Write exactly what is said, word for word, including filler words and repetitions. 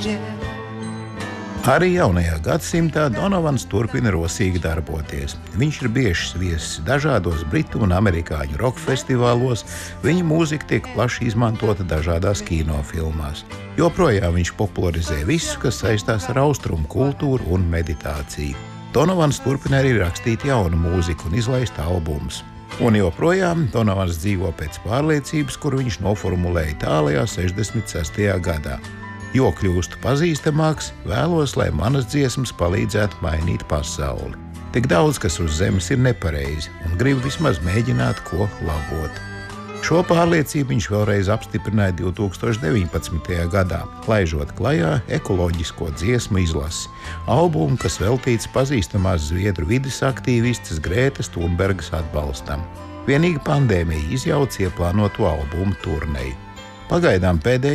Arī jaunajā gadsimtā Donovans turpina rosīgi darboties. Viņš ir biežs viesis dažādos britu un amerikāņu roka festivālos, viņa mūzika tiek plaši izmantota dažādās kinofilmās. Joprojām viņš popularizē visu, kas saistās ar austrumu kultūru un meditāciju. Donovans turpina arī rakstīt jaunu mūziku un izlaist albumus. Un joprojām Donovans dzīvo pēc pārliecības, kur viņš noformulēja tālajā sešdesmit sestajā gadā. Jo kļūstu pazīstamāks, vēlos, lai manas dziesmas palīdzētu mainīt pasauli. Tik daudz, kas uz zemes ir nepareizi, un gribu vismaz mēģināt ko labot. Šo pārliecību viņš vēlreiz apstiprināja divi tūkstoši deviņpadsmitajā gadā, laižot klajā ekoloģisko dziesmu izlasi, albumu, kas veltīts pazīstamās zviedru vides aktīvistes Grētas Thunbergas atbalstam. Vienīgi pandēmija izjauca ieplānoto albumu turneju. Pagaidām pēdējā